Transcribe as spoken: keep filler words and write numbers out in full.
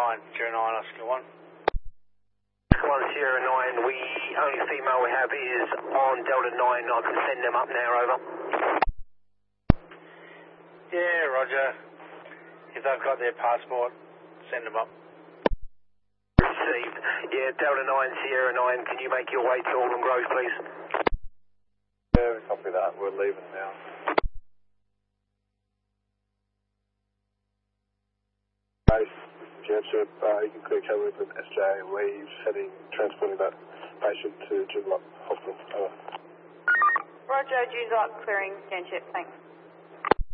nine, Sierra nine, Oscar one. one Sierra nine, we only female we have is on Delta nine. I can send them up now, over. Yeah, roger. If they've got their passport, send them up. Received. Yeah, Delta nine, Sierra nine, can you make your way to Alden Grove, please? Yeah, copy that. We're leaving now. Base, Jamship, uh, you can clear cover with an S J leaves, heading, transporting that patient to Joondalup Hospital. Over. Roger, Joondalup clearing, Jamship, thanks.